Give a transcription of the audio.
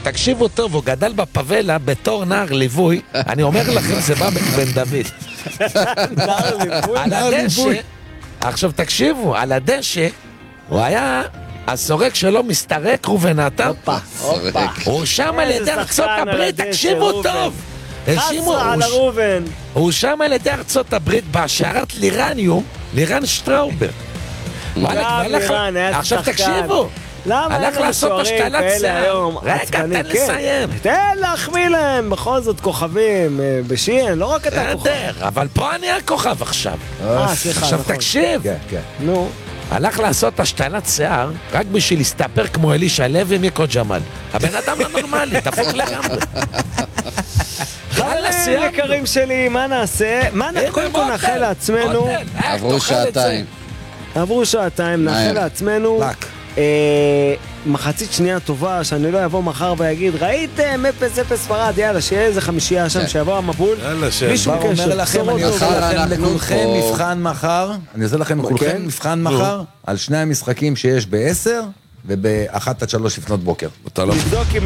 תקשיבו טוב, הוא גדל בפאבלה בתור נער ליווי, אני אומר לכם, זה בא בן דוד. נער ליווי? על הדשא, עכשיו תקשיבו, על הדשא, הוא היה, הסורק שלו מסתרק ראובן עטר. הופה. הוא שם על ידי ארצות הברית, תקשיבו טוב. חסרה על ראובן. הוא שם על ידי ארצות הברית בהשארת לירן שטראובר. עכשיו תקשיבו, הלך לעשות השתלת שיער. רגע, תן לסיים. תן להחמיא להם, בכל זאת כוכבים בשיין, לא רק אתה כוכב. אבל פה אני הכוכב עכשיו. סליחה. עכשיו תקשיב, נו. הלך לעשות השתלת שיער רק בשביל להסתפר כמו אלישע לוי מיקו ג'מאל. הבן אדם לא נורמלי, דפוק לגמרי. חברים יקרים שלי, מה נעשה? קודם כל נאחל לעצמנו. עברו שעתיים, נאחל לעצמנו מחצית שנייה טובה, שאני לא אבוא מחר ויגיד ראיתם 0-0 ספרד, יאללה, שיהיה איזה חמישייה שם, שיבוא המבול. כבר אומר לכם, אני עושה לכם לכולכם מבחן מחר, אני עושה לכם לכולכם מבחן מחר על שני המשחקים שיש ב-10 וב-1-3 לפנות בוקר. נבדוק